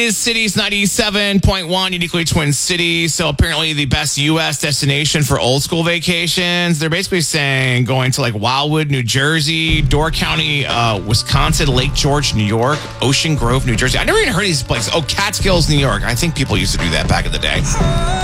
Is Cities 97.1, uniquely Twin Cities. So apparently the best U.S. destination for old school vacations. They're basically saying going to like Wildwood, New Jersey, Door County, Wisconsin, Lake George, New York, Ocean Grove, New Jersey. I never even heard of these places. Oh, Catskills, New York. I think people used to do that back in the day.